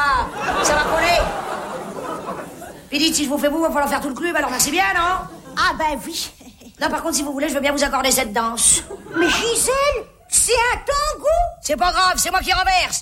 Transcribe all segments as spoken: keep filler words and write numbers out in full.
Ça va coller. Puis dites, si je vous fais vous, il va falloir faire tout le club, alors merci bien, non? Ah ben oui. Non, par contre, si vous voulez, je veux bien vous accorder cette danse. Mais Gisèle, c'est un tango. C'est pas grave, c'est moi qui renverse.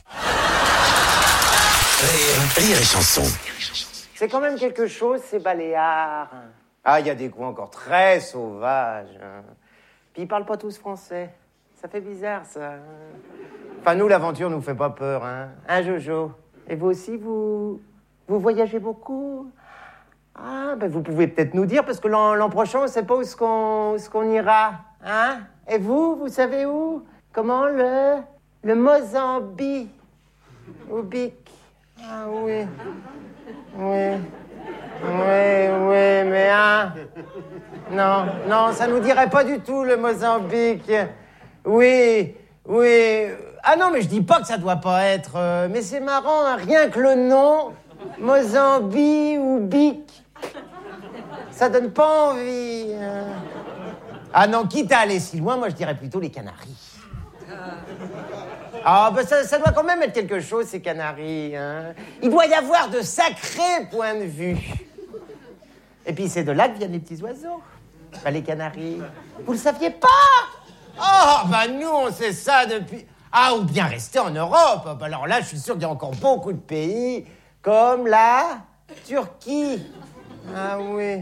Rire, rire et chanson. C'est quand même quelque chose, ces Baléares. Ah, il y a des coins encore très sauvages. Hein. Puis ils parlent pas tous français. Ça fait bizarre, ça. Enfin, nous, l'aventure nous fait pas peur, hein. Hein, Jojo? Et vous aussi, vous... Vous voyagez beaucoup? Ah, ben vous pouvez peut-être nous dire, parce que l'an, l'an prochain, on sait pas où est-ce qu'on, où est-ce qu'on ira. Hein? Et vous, vous savez où? Comment le... Le Mozambique. Au Bic. Ah oui. Oui. Oui, oui, mais hein... Non, non, ça nous dirait pas du tout, le Mozambique. Oui, oui... Ah non, mais je dis pas que ça doit pas être... Euh, mais c'est marrant, hein, rien que le nom... Mozambique ou Bic. Ça donne pas envie. Hein. Ah non, quitte à aller si loin, moi je dirais plutôt les Canaries. Ah ben ça, ça doit quand même être quelque chose, ces Canaries. Hein. Il doit y avoir de sacrés points de vue. Et puis c'est de là que viennent les petits oiseaux. Ben, les Canaries. Vous le saviez pas? Oh, ben nous on sait ça depuis... Ah, ou bien rester en Europe. Ben, alors là, je suis sûr qu'il y a encore beaucoup de pays... Comme la Turquie. Ah oui.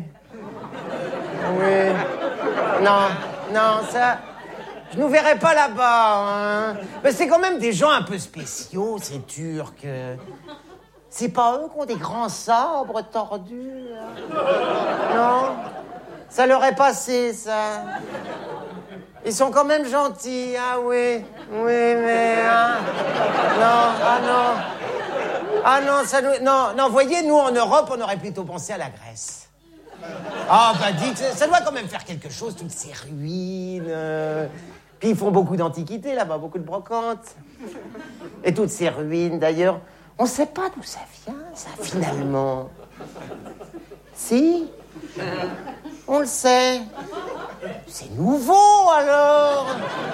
Oui. Non, non, ça... Je nous verrai pas là-bas, hein. Mais c'est quand même des gens un peu spéciaux, ces Turcs. C'est pas eux qui ont des grands sabres tordus, hein. Non? Ça leur est passé, ça. Ils sont quand même gentils, ah oui. Oui, mais... Hein. Non, ah non... Ah non, ça nous... Non, non, voyez, nous, en Europe, on aurait plutôt pensé à la Grèce. Ah, bah dites, ça doit quand même faire quelque chose, toutes ces ruines. Euh... Puis ils font beaucoup d'antiquités, là-bas, beaucoup de brocantes. Et toutes ces ruines, d'ailleurs, on sait pas d'où ça vient, ça, finalement. Si? On le sait. C'est nouveau, alors.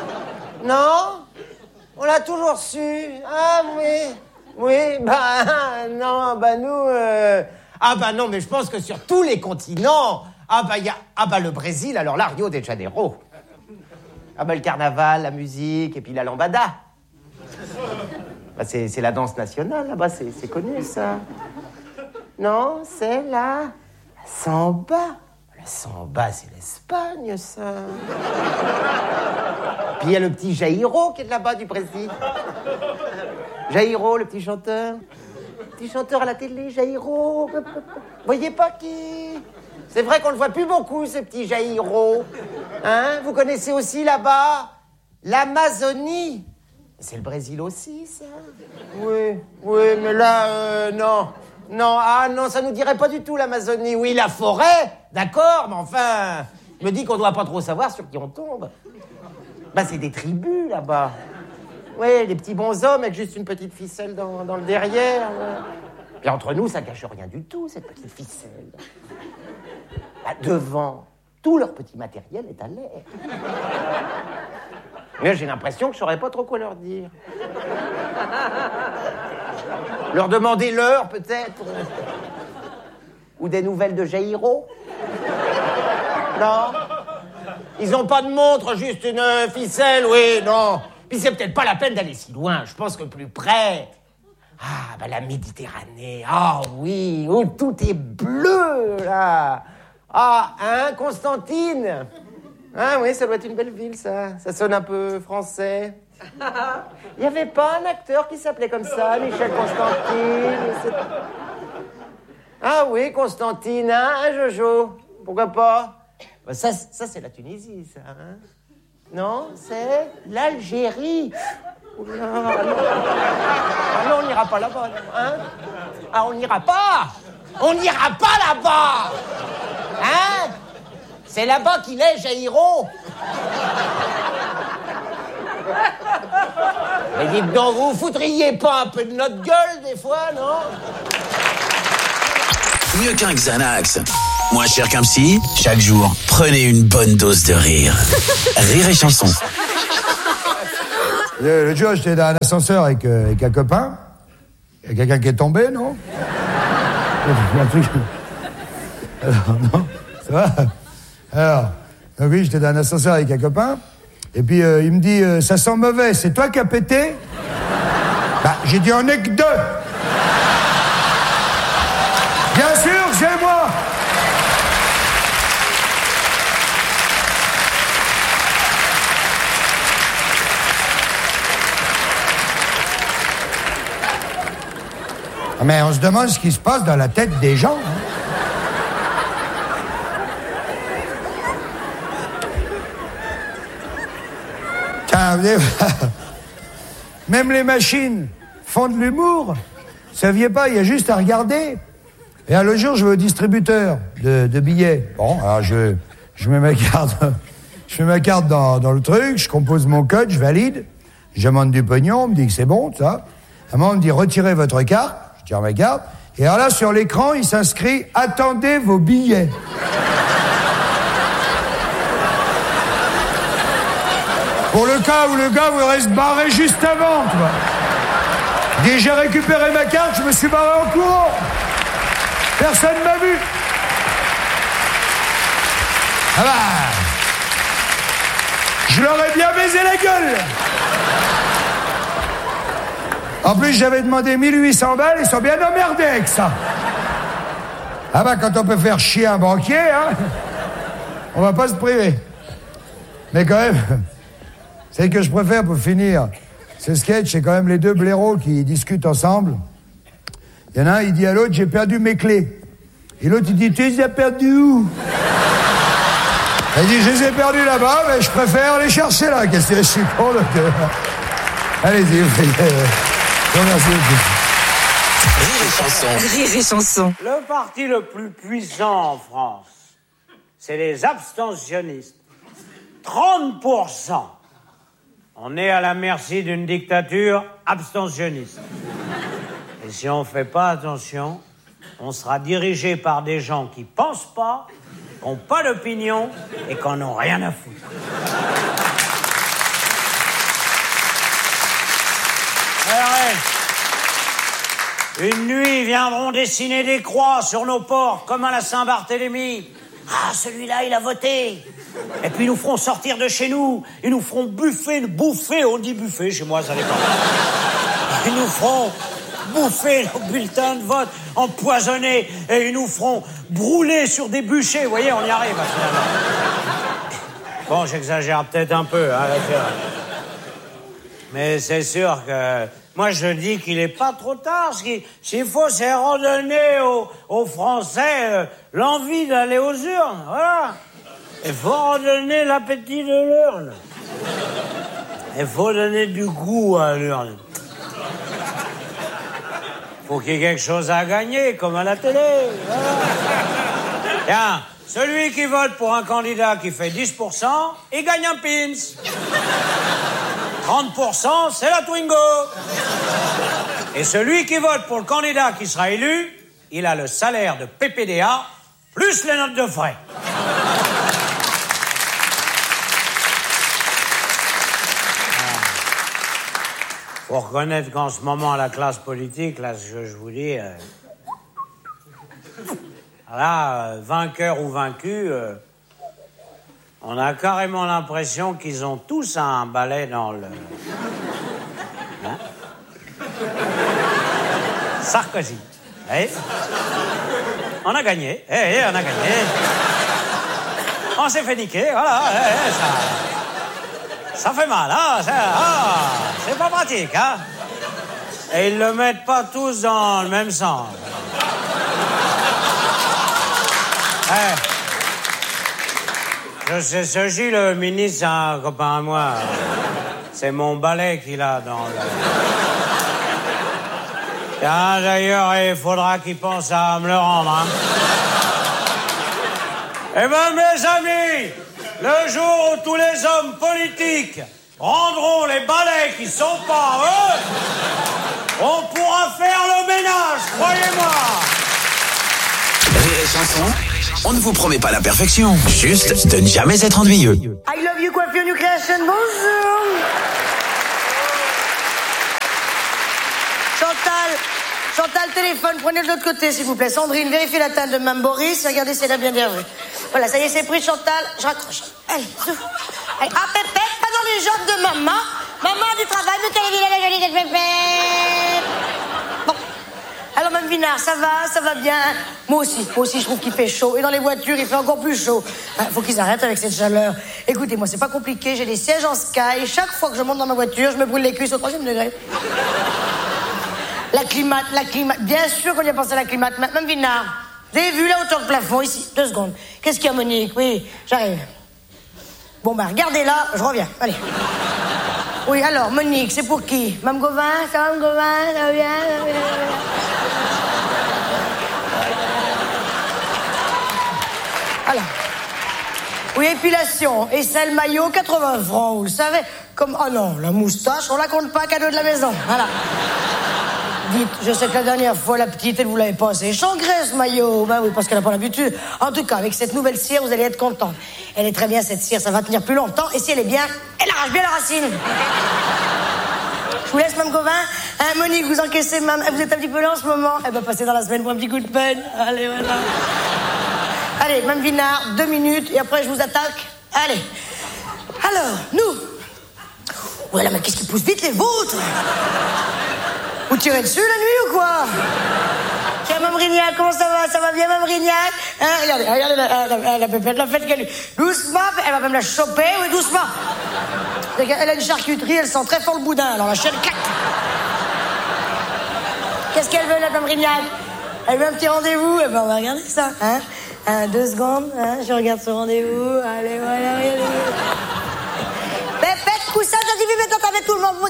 Non? On l'a toujours su. Ah, oui. Oui, bah non, bah nous... Euh... Ah bah non, mais je pense que sur tous les continents... Ah bah, y a... ah bah le Brésil, alors là, Rio de Janeiro. Ah bah le carnaval, la musique, et puis la lambada. Bah c'est, c'est la danse nationale, là-bas, c'est, c'est connu, ça. Non, c'est la... la samba. La samba, c'est l'Espagne, ça. Puis il y a le petit Jairo qui est de là-bas, du Brésil. Jairo, le petit chanteur. Petit chanteur à la télé, Jairo. Vous voyez pas qui? C'est vrai qu'on le voit plus beaucoup, ce petit Jairo. Hein? Vous connaissez aussi là-bas l'Amazonie. C'est le Brésil aussi, ça? Oui, oui, mais là, euh, non. Non, ah non, ça nous dirait pas du tout l'Amazonie. Oui, la forêt, d'accord, mais enfin... Je me dis qu'on doit pas trop savoir sur qui on tombe. Bah, c'est des tribus, là-bas. Ouais, les petits bonshommes avec juste une petite ficelle dans, dans le derrière. Ouais. Puis entre nous, ça cache rien du tout, cette petite ficelle. Bah, devant, tout leur petit matériel est à l'air. Mais j'ai l'impression que je saurais pas trop quoi leur dire. Leur demander l'heure, peut-être. Ou des nouvelles de Jairo. Non. Ils ont pas de montre, juste une ficelle, oui, non. Puis c'est peut-être pas la peine d'aller si loin. Je pense que plus près... Ah, bah la Méditerranée. Ah oui, où tout est bleu, là. Ah, hein, Constantine. Ah oui, ça doit être une belle ville, ça. Ça sonne un peu français. Il n'y avait pas un acteur qui s'appelait comme ça, Michel Constantine. C'est... Ah oui, Constantine, hein, Jojo. Pourquoi pas? Bah, ça, ça, c'est la Tunisie, ça, hein. Non, c'est l'Algérie. Oula, non. Ah non, on n'ira pas là-bas, hein? Ah, on n'ira pas. On n'ira pas là-bas. Hein? C'est là-bas qu'il est, Jairo. Mais dites donc, vous foutriez pas un peu de notre gueule, des fois, non? Mieux qu'un Xanax. Moins cher qu'un psy, chaque jour, prenez une bonne dose de rire. Rire et chanson. Le, le jour, j'étais dans un ascenseur avec, euh, avec un copain. Il y a quelqu'un qui est tombé, non? Il y a un truc... Alors, non, ça va? Alors, donc oui, j'étais dans un ascenseur avec un copain, et puis euh, il me dit, euh, ça sent mauvais, c'est toi qui as pété? Bah, j'ai dit, on est que deux. Bien sûr, c'est moi. Mais on se demande ce qui se passe dans la tête des gens. Hein. Tiens, vous savez, même les machines font de l'humour. Vous saviez pas, il y a juste à regarder. Et un jour, je vais au distributeur de, de billets. Bon, alors je, je mets ma carte, je mets ma carte dans, dans le truc, je compose mon code, je valide, je demande du pognon, on me dit que c'est bon, ça. À un moment, on me dit retirez votre carte. Je tire ma carte, et alors là, sur l'écran, il s'inscrit « Attendez vos billets ». Pour le cas où le gars voudrait se barrer juste avant, tu vois. Dès j'ai récupéré ma carte, je me suis barré en courant. Personne m'a vu. Ah bah... Je leur ai bien baisé la gueule. En plus, j'avais demandé mille huit cents balles, ils sont bien emmerdés avec ça. Ah bah, quand on peut faire chier un banquier, hein, on va pas se priver. Mais quand même, celle que je préfère pour finir ce sketch, c'est quand même les deux blaireaux qui discutent ensemble. Il y en a un, il dit à l'autre, j'ai perdu mes clés. Et l'autre, il dit, tu les as perdues où? Il dit, je les ai perdues là-bas, mais je préfère les chercher là. Qu'est-ce que je suis con, donc... Allez-y, vous faites... Merci. Rire et chanson. Rire et chanson. Le parti le plus puissant en France, c'est les abstentionnistes. trente pour cent. On est à la merci d'une dictature abstentionniste. Et si on ne fait pas attention, on sera dirigé par des gens qui pensent pas, qui n'ont pas d'opinion et qui n'en ont rien à foutre. Une nuit, ils viendront dessiner des croix sur nos portes, comme à la Saint-Barthélemy. Ah, celui-là, il a voté. Et puis, ils nous feront sortir de chez nous. Ils nous feront buffer, bouffer. On dit buffer, chez moi, ça dépend. Ils nous feront bouffer nos bulletins de vote, empoisonnés. Et ils nous feront brûler sur des bûchers. Vous voyez, on y arrive, finalement. Bon, j'exagère peut-être un peu, hein, mais c'est sûr que... Moi, je dis qu'il n'est pas trop tard. Ce qu'il s'il faut, c'est redonner aux, aux Français euh, l'envie d'aller aux urnes. Voilà. Il faut redonner l'appétit de l'urne. Il faut donner du goût à l'urne. Il faut qu'il y ait quelque chose à gagner, comme à la télé. Voilà. Tiens, celui qui vote pour un candidat qui fait dix pour cent, il gagne un pins. trente pour cent, c'est la Twingo. Et celui qui vote pour le candidat qui sera élu, il a le salaire de P P D A plus les notes de frais. Faut reconnaître qu'en ce moment, la classe politique, là, ce que je vous dis, euh, là, euh, vainqueur ou vaincu, euh, on a carrément l'impression qu'ils ont tous un balai dans le... Hein? Sarkozy. Eh? On a gagné. Eh, eh, on a gagné. On s'est fait niquer, voilà. Eh, eh, ça... ça fait mal, hein? Ça... Ah, c'est pas pratique, hein? Et ils le mettent pas tous dans le même sens. Eh... Je sais, ce Gilles, le ministre, c'est un copain à moi. C'est mon balai qu'il a dans le... Tiens, d'ailleurs, il faudra qu'il pense à me le rendre, hein. Eh ben, mes amis, le jour où tous les hommes politiques rendront les balais qui sont pas eux, on pourra faire le ménage, croyez-moi. Rire et chanson. On ne vous promet pas la perfection, juste de ne jamais être ennuyeux. I love you, coiffure New Creation, bonjour. Chantal, Chantal, téléphone, prenez de l'autre côté, s'il vous plaît. Sandrine, vérifiez la teinte de Mme Boris. Regardez si elle a bien bien vu. Voilà, ça y est, c'est pris, Chantal. Je raccroche. Allez, souffle. Allez, ah, Pépette, pas dans les jambes de maman. Maman a du travail, mais qu'elle est vilaine, la jolie de Pépette. Bon. Alors, Mme Vinard, ça va, ça va bien. Moi aussi, moi aussi, je trouve qu'il fait chaud. Et dans les voitures, il fait encore plus chaud. Il faut qu'ils arrêtent avec cette chaleur. Écoutez, moi, c'est pas compliqué. J'ai des sièges en sky. Chaque fois que je monte dans ma voiture, je me brûle les cuisses au troisième degré. La climate, la climate. Bien sûr qu'on y a pensé à la climate. Mme Vinard, vous avez vu la hauteur de plafond ici? Deux secondes. Qu'est-ce qu'il y a, Monique? Oui, j'arrive. Bon, ben, regardez là, je reviens. Allez. Oui, alors, Monique, c'est pour qui? Mme Gauvin? Ça va, Mme Gauvin? Ça va bien? Ça va bien? Voilà. Oui, épilation. Et celle maillot, quatre-vingts francs, vous le savez. Comme, oh non, la moustache, on la compte pas, cadeau de la maison. Voilà. Dites, je sais que la dernière fois, la petite, elle vous l'avait pas assez changrée, ce maillot. Ben oui, parce qu'elle n'a pas l'habitude. En tout cas, avec cette nouvelle cire, vous allez être contente. Elle est très bien, cette cire, ça va tenir plus longtemps. Et si elle est bien, elle arrache bien la racine. Je vous laisse, Mme Gauvin. Hein, Monique, vous encaissez, Mme... Vous êtes un petit peu là en ce moment. Elle va passer dans la semaine pour un petit coup de peine. Allez, voilà. Allez, Mme Vinard, deux minutes, et après, je vous attaque. Allez. Alors, nous. Voilà, mais qu'est-ce qui pousse vite, les vôtres? Vous tirez dessus la nuit ou quoi? Tiens, Mme Rignac, comment ça va? Ça va bien, Mme Rignac? Hein, regardez, regardez la, la, la pépette, la fête qu'elle... Doucement, elle va même la choper, oui, doucement. Elle a une charcuterie, elle sent très fort le boudin, alors la chaîne claque. Qu'est-ce qu'elle veut, la Mme Rignac? Elle veut un petit rendez-vous? Eh ben, on va regarder ça, hein? Un, deux secondes, hein? Je regarde ce rendez-vous. Allez, voilà, regardez. Pépette, coussin, j'ai vu maintenant avec tout le monde.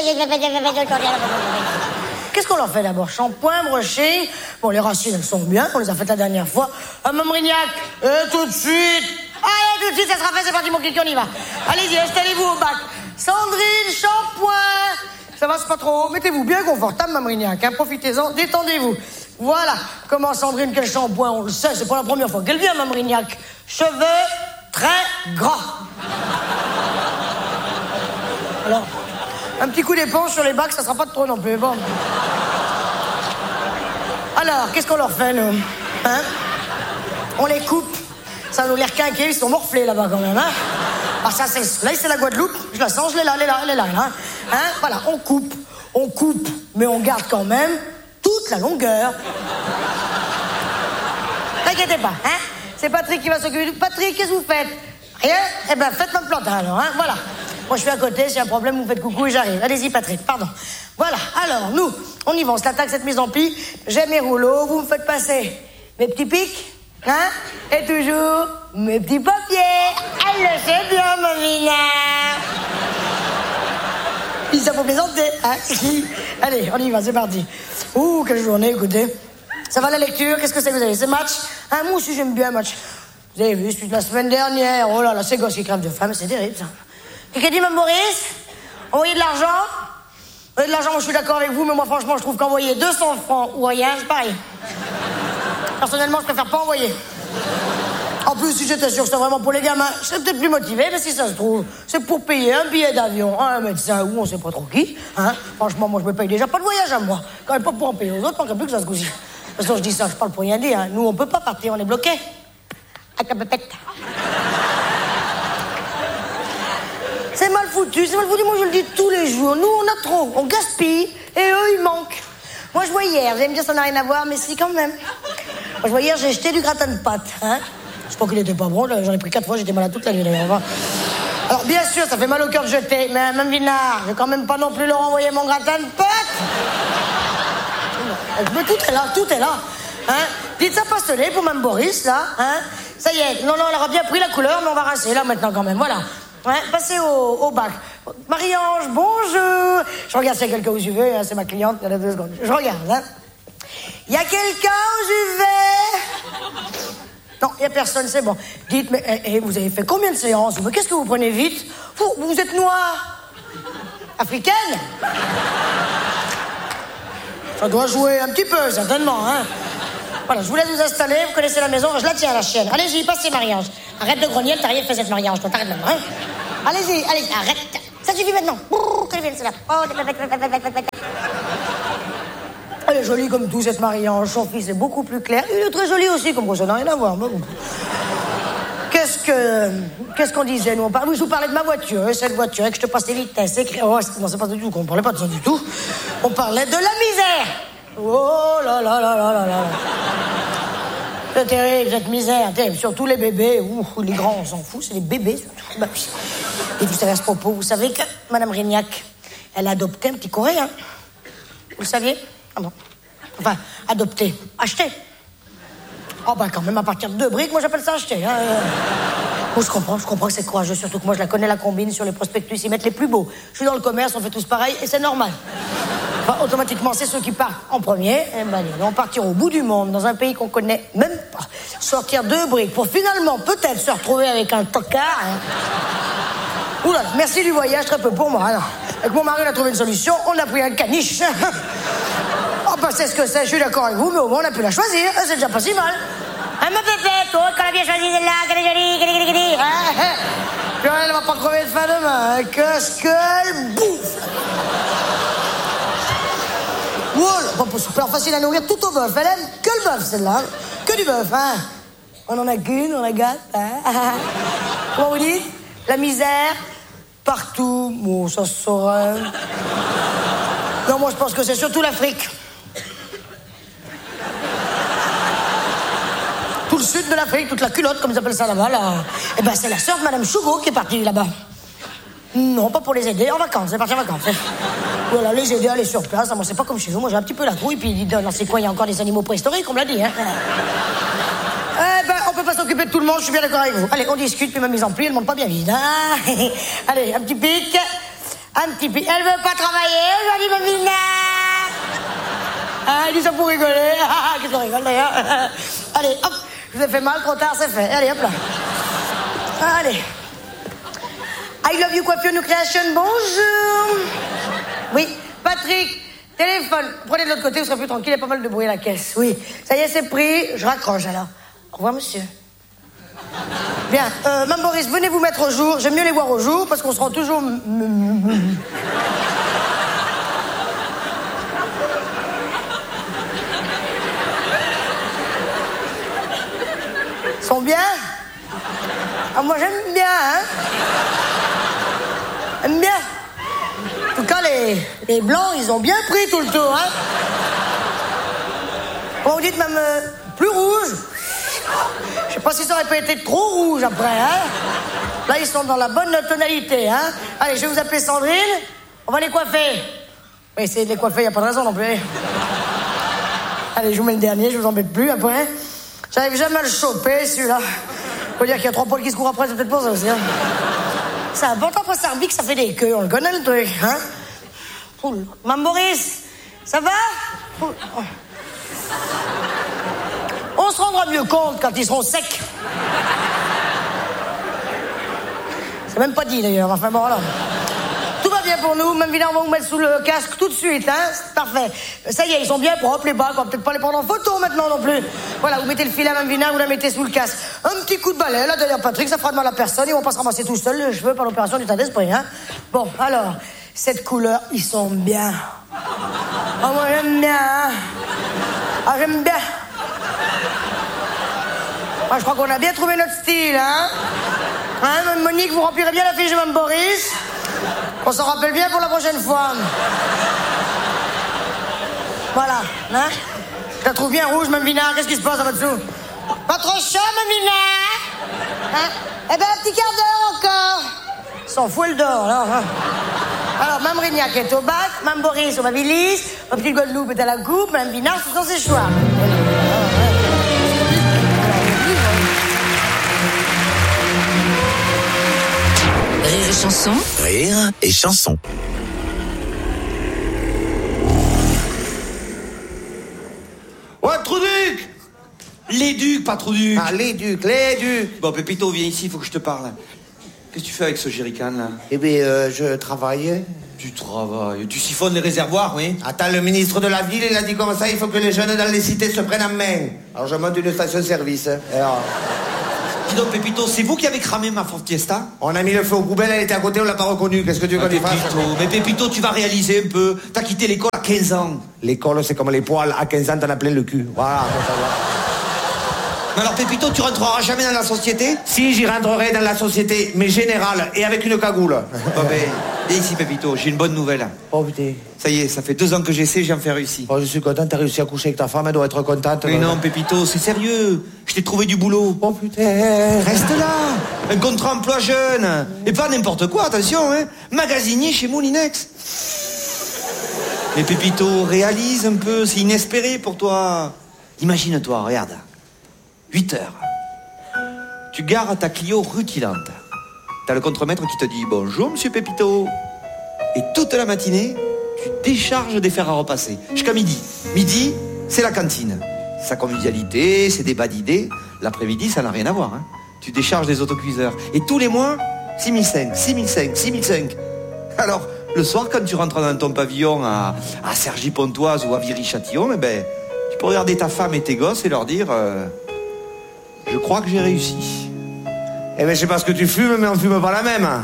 Qu'est-ce qu'on leur fait d'abord? Shampoing, brushing. Bon, les racines, elles sont bien, on les a faites la dernière fois. Ah, Mme Rignac, euh, tout de suite. Allez, tout de suite, ça sera fait, c'est parti, mon kiki, on y va. Allez-y, installez-vous au bac. Sandrine, shampoing. Ça va, c'est pas trop haut. Mettez-vous bien confortable, Mme Rignac, hein. Profitez-en, détendez-vous. Voilà. Comment Sandrine, quel shampoing, on le sait, c'est pas la première fois qu'elle vient, Mme Rignac. Cheveux très gras. Alors, un petit coup d'éponge sur les bacs, ça sera pas de trop non plus, bon. Alors, qu'est-ce qu'on leur fait, nous? Hein? On les coupe. Ça nous l'air quinqué, ils sont morflés là-bas quand même, hein? Ah, ça, c'est... Là, c'est la Guadeloupe. Je la sens, je l'ai là, elle est là, elle est là, hein? Hein? Voilà, on coupe. On coupe, mais on garde quand même toute la longueur. T'inquiétez pas, hein? C'est Patrick qui va s'occuper de... Patrick, qu'est-ce que vous faites? Rien? Eh ben, faites ma plantain, alors, hein? Voilà. Moi, je suis à côté, s'il y a un problème, vous me faites coucou et j'arrive. Allez-y, Patrick, pardon. Voilà, alors, nous, on y va, on se l'attaque, cette mise en pli. J'ai mes rouleaux, vous me faites passer mes petits pics, hein? Et toujours, mes petits papiers. Elle le sait bien, ma Vinard. Ils savent pas plaisanter, hein? Allez, on y va, c'est parti. Ouh, quelle journée, écoutez. Ça va, la lecture? Qu'est-ce que c'est que vous avez? C'est match? Hein, moi aussi, j'aime bien match. Vous avez vu, celui de la semaine dernière. Oh là là, ces gosses qui crèvent de faim, c'est terrible, ça. Qu'est-ce qu'il dit, Mme Boris? Envoyer de l'argent? Envoyer de l'argent, moi je suis d'accord avec vous, mais moi franchement, je trouve qu'envoyer deux cents francs ou rien, c'est pareil. Personnellement, je préfère pas envoyer. En plus, si j'étais sûr que c'était vraiment pour les gamins, je serais peut-être plus motivé, mais si ça se trouve, c'est pour payer un billet d'avion, un médecin ou on sait pas trop qui. Hein? Franchement, moi je me paye déjà pas de voyage à moi. Quand même pas pour en payer aux autres, manquerait plus que ça se couche. De toute façon, je dis ça, je parle pour rien dire. Hein. Nous, on peut pas partir, on est bloqués. Avec la pépette. C'est mal foutu, c'est mal foutu, moi je le dis tous les jours. Nous, on a trop, on gaspille, et eux, ils manquent. Moi, je vois hier, vous allez me dire ça n'a rien à voir, mais si, quand même. Moi, je vois hier, j'ai jeté du gratin de pâtes, hein. Je crois qu'il était pas bon, j'en ai pris quatre fois, j'étais malade toute la nuit, d'ailleurs. Alors, bien sûr, ça fait mal au cœur de jeter, mais Mme Vinard, je vais quand même pas non plus leur envoyer mon gratin de pâtes. Mais tout est là, tout est là, hein. Dites ça pastelé pour Mme Boris, là, hein. Ça y est, non, non, elle aura bien pris la couleur, mais on va rincer, là, maintenant, quand même, voilà. Ouais, passez au, au bac. Marie-Ange, bonjour. Je regarde s'il y a quelqu'un aux U V, hein, c'est ma cliente, il y a deux secondes. Je regarde, hein. Il y a quelqu'un aux U V? Non, il n'y a personne, c'est bon. Dites, mais eh, eh, vous avez fait combien de séances? Mais qu'est-ce que vous prenez vite? Vous, vous êtes noire? Africaine? Ça doit jouer un petit peu, certainement, hein. Voilà, je vous laisse vous installer, vous connaissez la maison, je la tiens, la chienne. Allez-y, passez, Marie-Ange. Arrête de grogner, t'as rien fait cette Marie-Ange, toi, t'arrêtes maintenant, hein. Allez-y, allez, arrête. Ça suffit maintenant. Brrr, que vienne, c'est là. Oh, Elle est jolie comme tout, cette Marie-Ange. Son fils est beaucoup plus clair. Il est très joli aussi, comme quoi ça n'a rien à voir. Bon. Qu'est-ce que... Qu'est-ce qu'on disait, nous? On parlait... Oui, je vous parlais de ma voiture, et cette voiture, et que je te passe les vitesses. Et... Oh, non, c'est pas du tout, on parlait pas de ça du tout. On parlait de la misère. Oh là là là là là là. C'est terrible, cette misère, terrible. Surtout les bébés. Ouh, les grands, on s'en fout, c'est les bébés, surtout. Bah, oui. Et vous savez, à ce propos, vous savez que Madame Rignac, elle a adopté un petit Coréen. Vous le saviez? Ah bon. Enfin, adopté. Acheté. Oh, bah, quand même, à partir de deux briques, moi, j'appelle ça acheter. Hein. Bon, je comprends, je comprends que c'est courageux, surtout que moi, je la connais, la combine, sur les prospectus, ils mettent les plus beaux. Je suis dans le commerce, on fait tous pareil, et c'est normal. Enfin, automatiquement, c'est ceux qui partent en premier. Eh ben, ils vont partir au bout du monde, dans un pays qu'on connaît même pas. Sortir deux briques pour finalement, peut-être, se retrouver avec un tocard. Hein. Oula, merci du voyage, très peu pour moi. Alors, avec mon mari, on a trouvé une solution, on a pris un caniche. Oh, bah, c'est ce que c'est, je suis d'accord avec vous, mais au moins, on a pu la choisir. C'est déjà pas si mal. Hein, ma pépette, oh, qu'on a bien choisi celle-là, qu'elle est jolie, qu'elle est jolie, qu'elle est jolie. Hein, puis elle va pas crever de faim demain. Hein. Qu'est-ce qu'elle bouffe? Voilà, pas super facile à nourrir tout au bœuf. Elle aime que le bœuf, celle-là. Que du bœuf, hein. On en a qu'une, on la gâte, hein. Comment vous dites? La misère, partout. Bon, ça se saurait. Non, moi, je pense que c'est surtout l'Afrique. Tout le sud de l'Afrique, toute la culotte, comme ils appellent ça là-bas, là. Eh ben, c'est la sœur de Madame Chougo qui est partie là-bas. Non, pas pour les aider, en vacances, elle est partie en vacances. Voilà, les aider à aller sur place. Moi, c'est pas comme chez vous, moi j'ai un petit peu la trouille, puis dans ces coins, il y a encore des animaux préhistoriques, on me l'a dit, hein. Eh ben, on peut pas s'occuper de tout le monde, je suis bien d'accord avec vous. Allez, on discute, puis ma mise en pli, elle monte pas bien vite, hein. Allez, un petit pic, un petit pic. Elle veut pas travailler aujourd'hui, ma Mina. Ah, il dit ça pour rigoler. Ah, qu'est-ce qu'on rigole d'ailleurs. Allez, hop, je vous ai fait mal, trop tard, c'est fait. Allez, hop là. Allez. I love you, coiffure, new creation, bonjour. Oui, Patrick, téléphone. Prenez de l'autre côté, vous serez plus tranquille, il y a pas mal de bruit à la caisse. Oui, ça y est, c'est pris, je raccroche alors. Au revoir, monsieur. Bien, euh, Mme Boris, venez vous mettre au jour. J'aime mieux les voir au jour, parce qu'on se rend toujours... Ils sont bien? Ah, moi, j'aime bien, hein. J'aime bien. En tout cas, les, les blancs, ils ont bien pris tout le tour, hein. Bon, vous dites même euh, plus rouge. Je sais pas si ça aurait pas été trop rouge après, hein. Là, ils sont dans la bonne tonalité, hein. Allez, je vais vous appeler Sandrine. On va les coiffer. Mais essayez de les coiffer, il n'y a pas de raison non plus. Allez, je vous mets le dernier, je vous embête plus après. J'arrive jamais à le choper, celui-là. Faut dire qu'il y a trois poils qui se courent après, c'est peut-être pour ça aussi, hein. C'est important pour Sarbic, ça fait des queues, on le connaît le truc, hein. Poule. Mme Boris, ça va? Poule. Oh. On se rendra mieux compte quand ils seront secs. C'est même pas dit d'ailleurs, enfin bon, alors. Tout va bien pour nous, même Vina, on va vous mettre sous le casque tout de suite, hein. C'est parfait. Ça y est, ils sont bien propres, les bagues, on va peut-être pas les prendre en photo maintenant non plus. Voilà, vous mettez le fil à Mme Vina, vous la mettez sous le casque. Un petit coup de balai, là, derrière Patrick, ça fera de mal à personne, ils vont pas se ramasser tout seuls les cheveux par l'opération du teint d'esprit, hein. Bon, alors, cette couleur, ils sont bien. Oh, moi, j'aime bien, hein. Ah, j'aime bien. Moi, je crois qu'on a bien trouvé notre style, hein. Hein, Mme Monique, vous remplirez bien la fiche de Mme Boris. On s'en rappelle bien pour la prochaine fois. Voilà, hein. Je la trouve bien rouge, Mme Vina. Qu'est-ce qui se passe là-dessous? Pas trop chaud, Mme Vina? Hein? Eh ben, un petit quart d'heure encore. S'en fout, elle dort, là. Hein. Alors, Mme Rignac est au bac, Mme Boris au Babilis, ma petite Guadeloupe est à la coupe, Mme Vina, ce sont ses choix. Rire et chanson. Rire et chanson. Ouais, Trouduc! Les ducs, pas Trouduc. Ah, les ducs, les ducs. Bon, Pépito, viens ici, il faut que je te parle. Qu'est-ce que tu fais avec ce jerrycan, là? Eh bien, euh, je travaille. Tu travailles. Tu siphonnes les réservoirs, oui? Attends, le ministre de la ville, il a dit comme ça, il faut que les jeunes dans les cités se prennent en main. Alors, je monte une station-service. Alors... Dis donc, Pépito, c'est vous qui avez cramé ma Ford Fiesta? On a mis le feu aux poubelles, elle était à côté, on l'a pas reconnue. Qu'est-ce que tu veux Ah, qu'on y fasse? Pépito, mais Pépito, tu vas réaliser un peu. T'as quitté l'école à quinze ans. L'école, c'est comme les poils. À quinze ans, t'en as plein le cul. Voilà, faut savoir. Mais alors, Pépito, tu rentreras jamais dans la société? Si, j'y rentrerai dans la société, mais générale, et avec une cagoule. Bon, ben, viens ici, Pépito, j'ai une bonne nouvelle. Oh, putain. Ça y est, ça fait deux ans que j'essaie, j'ai enfin réussi. Oh, je suis content, t'as réussi à coucher avec ta femme, elle doit être contente. Mais non, Pépito, c'est sérieux. Je t'ai trouvé du boulot. Oh, putain. Reste là. Un contrat emploi jeune. Et pas n'importe quoi, attention, hein. Magasinier chez Moulinex. Mais Pépito, réalise un peu, c'est inespéré pour toi. Imagine-toi, regarde. huit heures. Tu gares ta Clio rutilante. T'as le contremaître qui te dit « Bonjour, monsieur Pépito ». Et toute la matinée, tu décharges des fers à repasser. Jusqu'à midi. Midi, c'est la cantine. Sa convivialité, ses débats d'idées. L'après-midi, ça n'a rien à voir. Hein. Tu décharges des autocuiseurs. Et tous les mois, six mille cinq, six mille cinq, six mille cinq. Alors, le soir, quand tu rentres dans ton pavillon à, à Cergy-Pontoise ou à Viry-Châtillon, eh ben, tu peux regarder ta femme et tes gosses et leur dire euh, je crois que j'ai réussi. Eh ben, je sais pas ce que tu fumes, mais on fume pas la même.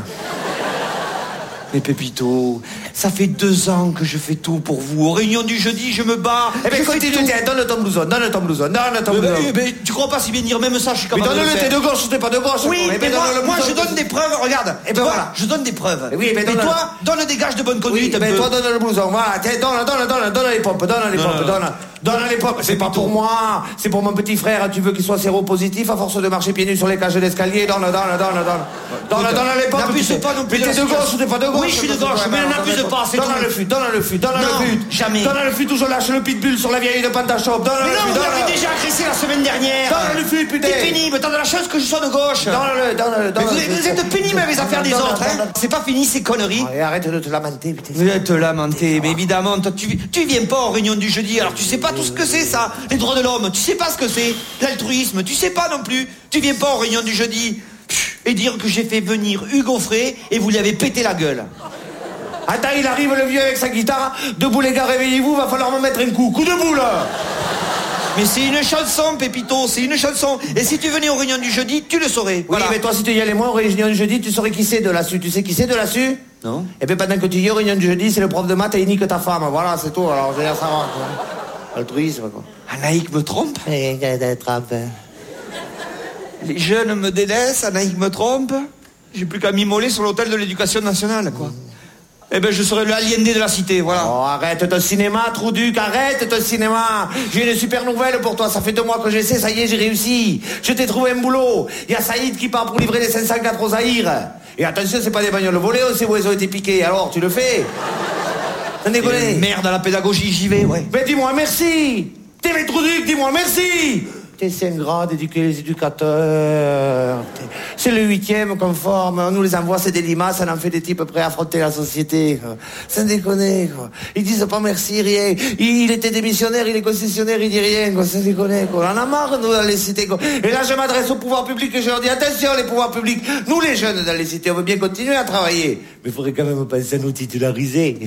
Mais Pépito, ça fait deux ans que je fais tout pour vous. Aux réunions du jeudi, je me bats. Eh ben, je fais continue, tout. tiens, donne ton blouson, donne ton blouson, donne ton Mais, blouson. mais, mais tu crois pas si bien dire, même ça, je suis Mais capable de le donne-le, faire. t'es de gauche ou t'es pas de gauche? Oui, Eh mais ben, moi, donne-le, moi blouson. je donne des preuves, regarde. Eh ben, Tu vois, voilà. je donne des preuves. Eh oui, mais et donne- toi, donne des gages de bonne conduite. Oui, un ben peu. toi donne le blouson, voilà, tiens, donne, donne, donne, donne les pompes, donne les Non, pompes, non, donne, donne les pompes. C'est pas pour moi, c'est pour mon petit frère, tu veux qu'il soit séropositif à force de marcher pieds nus sur les cages d'escalier, donne, donne, donne, donne, donne, Écoute, donne les pompes. n'abuse putain. pas non plus Mais de t'es la de gauche ou t'es pas de gauche? Oui, je suis de gauche, mais n'abuse pas, c'est Donne tout. le fut, donne le fut, donne Non, le fut. jamais. Donne le fut, où je lâche le pitbull sur la vieille de Pantachop, donne Mais le non, fut, vous donne l'avez le déjà agressé la semaine dernière. Donne le fut, putain. C'est pénible, t'as de la chance que je sois de gauche. Donne-le, donne-le, Mais donne-le. vous, vous êtes pénible avec les affaires des Donne-le, autres, hein. donne-le. C'est pas fini ces conneries. Et arrête de te lamenter, putain. Vous êtes lamenté, mais évidemment, toi, tu, tu viens pas en réunion du jeudi, alors tu sais pas tout ce que c'est ça, les droits de l'homme, tu sais pas ce que c'est, l'altruisme, tu sais pas non plus, tu viens pas en réunion du jeudi, Pff, et dire que j'ai fait venir Hugo Frey et vous lui avez pété la gueule. Attends, il arrive le vieux avec sa guitare, debout les gars, réveillez-vous, va falloir me mettre un coup, coup de boule. Mais c'est une chanson, Pépito, c'est une chanson, et si tu venais aux réunions du jeudi, tu le saurais. Oui, Voilà. mais toi, si tu y allais moins aux réunions du jeudi, tu saurais qui c'est de là-dessus. Tu sais qui c'est de là-dessus? Non. Et puis pendant que tu y es aux réunions du jeudi, c'est le prof de maths et il nique ta femme. Voilà, c'est tout. Alors, je veux dire, ça va, quoi. Altruisme, quoi. Anaïk me trompe, les jeunes me délaissent, Anaïk me trompe, j'ai plus qu'à m'immoler sur l'hôtel de l'éducation nationale, quoi. Eh ben, je serai le aliéné de la cité, voilà. Oh, arrête ton cinéma, Trouduc, arrête ton cinéma. J'ai une super nouvelle pour toi, ça fait deux mois que j'essaie, ça y est, j'ai réussi. Je t'ai trouvé un boulot. Il y a Saïd qui part pour livrer les cinq cent quatre aux Zaïre. Et attention, c'est pas des bagnoles volées, on sait où elles ont été piquées. Alors, tu le fais? T'en Et déconnes? merde à la pédagogie, j'y vais, ouais. Mais dis-moi merci. T V Trouduc, dis-moi merci. T'es c'est ingrat d'éduquer les éducateurs. C'est le huitième conforme. On nous les envoie, c'est des limaces, on en fait des types prêts à affronter la société. Quoi. Sans déconner, quoi. Ils disent pas merci, rien. Il, il était démissionnaire, il est concessionnaire, il dit rien, quoi. Sans déconner, quoi. On en a marre, nous, dans les cités, quoi. Et là, je m'adresse au pouvoir public et je leur dis, attention, les pouvoirs publics. Nous, les jeunes, dans les cités, on veut bien continuer à travailler. Mais il faudrait quand même penser à nous titulariser.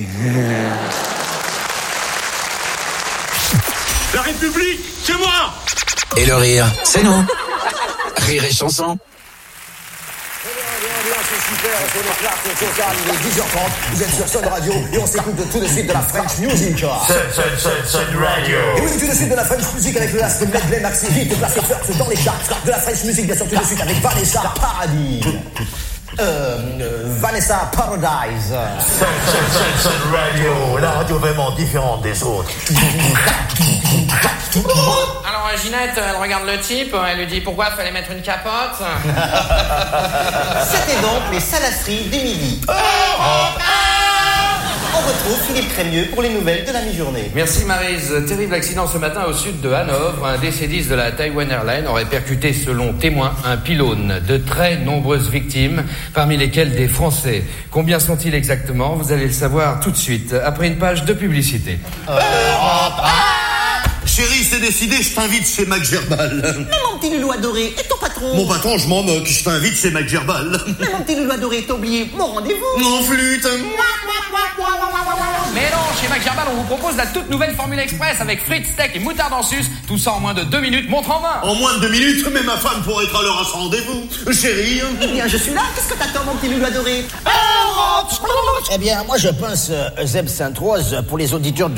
La République, c'est moi! Et le rire, c'est nous. Rire et chanson. C'est super, c'est le Clark, c'est au calme, il est dix heures trente, vous êtes sur Sun Radio et on s'écoute tout de suite de la French Music. Sun, Sun, Sun, Sun Radio. Et oui, tout de suite de la French Music avec le last medley maxi hit placé first dans les charts. De la French Music, bien sûr, tout de suite avec Vanessa Paradis. Euh, euh, Vanessa Paradise. Sun, Sun, Sun, Sun Radio, la radio vraiment différente des autres. Alors Ginette, elle regarde le type, elle lui dit pourquoi il fallait mettre une capote. C'était donc les salasseries d'Émilie. On retrouve Philippe Crémieux pour les nouvelles de la mi-journée. Merci Maryse. Terrible accident ce matin au sud de Hanovre. Un D C dix de la Taiwan Airlines aurait percuté, selon témoins, un pylône. De très nombreuses victimes, parmi lesquelles des Français. Combien sont-ils exactement? Vous allez le savoir tout de suite, après une page de publicité. Chérie, c'est décidé, je t'invite chez Mac Gerbal. Mais mon petit loulou adoré, et ton patron? Mon patron, je m'en moque, je t'invite chez Mac Gerbal. Mais mon petit loulou adoré, t'as oublié mon rendez-vous? Mon flûte. Mais non, chez McGerbal, on vous propose la toute nouvelle Formule Express avec frites, steak et moutarde en sus. Tout ça en moins de deux minutes, montre en main. En moins de deux minutes, mais ma femme pourrait être à l'heure à son rendez-vous. Chérie. Eh bien, je suis là. Qu'est-ce que t'attends, mon petit loulou adoré? Eh bien, moi, je pense, euh, Zeb Sainte-Rose, pour les auditeurs